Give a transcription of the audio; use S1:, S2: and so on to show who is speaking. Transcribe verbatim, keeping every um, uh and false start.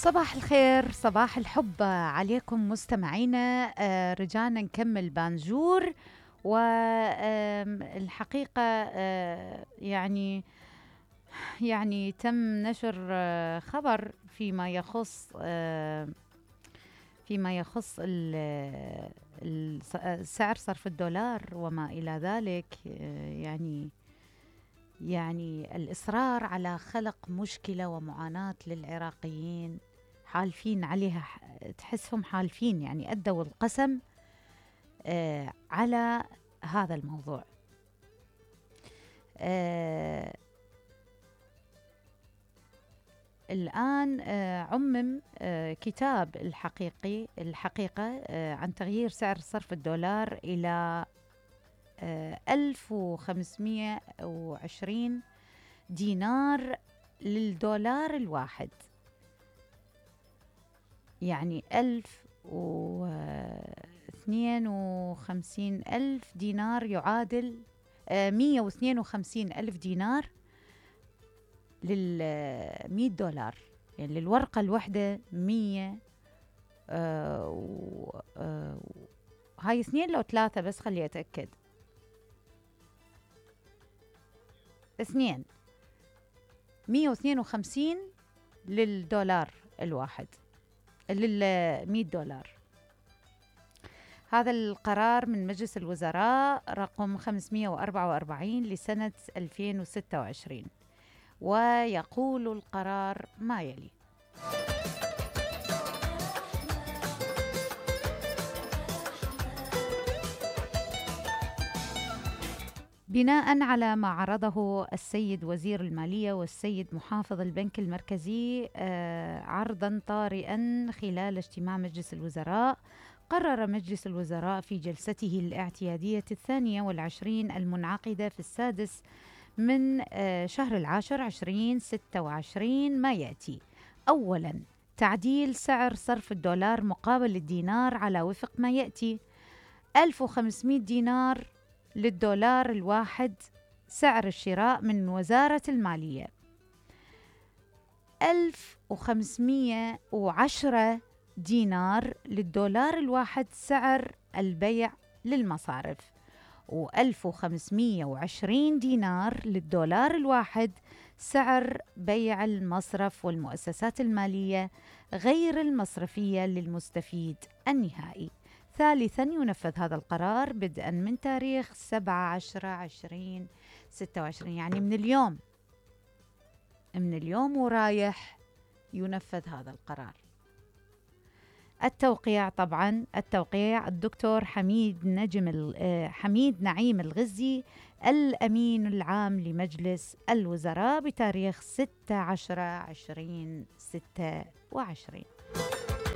S1: صباح الخير، صباح الحب عليكم مستمعينا. آه، رجعنا نكمل بانجور. والحقيقة يعني يعني تم نشر آه، خبر فيما يخص آه، فيما يخص ال- ال- سعر صرف الدولار وما إلى ذلك. آه، يعني يعني الإصرار على خلق مشكلة ومعاناة للعراقيين، حالفين عليها، ح- تحسهم حالفين، يعني أدوا القسم آه على هذا الموضوع. آه الآن آه عمم آه كتاب الحقيقي الحقيقة آه عن تغيير سعر صرف الدولار إلى آه ألف وخمسمائة وعشرين دينار للدولار الواحد. يعني ألف واثنين وخمسين ألف دينار يعادل آه، مية واثنين وخمسين ألف دينار للمية دولار. يعني للورقة الواحدة مية. آه و آه هاي اثنين لو ثلاثة، بس خلي أتأكد. اثنين. مية واثنين وخمسين للدولار الواحد، للمية دولار. هذا القرار من مجلس الوزراء رقم خمسمائة وأربعة وأربعين لسنة ألفين وستة وعشرين، ويقول القرار ما يلي: بناء على ما عرضه السيد وزير المالية والسيد محافظ البنك المركزي آه، عرضا طارئا خلال اجتماع مجلس الوزراء، قرر مجلس الوزراء في جلسته الاعتيادية الثانية والعشرين المنعقدة في السادس من آه، شهر العاشر عشرين ستة وعشرين ما يأتي: أولا، تعديل سعر صرف الدولار مقابل الدينار على وفق ما يأتي: ألف وخمسمائة دينار للدولار الواحد سعر الشراء من وزارة المالية، ألف وخمسمائة وعشرة دينار للدولار الواحد سعر البيع للمصارف، وألف وخمسمائة وعشرين دينار للدولار الواحد سعر بيع المصرف والمؤسسات المالية غير المصرفية للمستفيد النهائي. ثالثا، ينفذ هذا القرار بدءا من تاريخ سبعة عشر عشرين ستة وعشرين، يعني من اليوم من اليوم ورايح ينفذ هذا القرار. التوقيع طبعا التوقيع الدكتور حميد نجم حميد نعيم الغزي، الأمين العام لمجلس الوزراء، بتاريخ ستة عشر عشرين ستة وعشرين.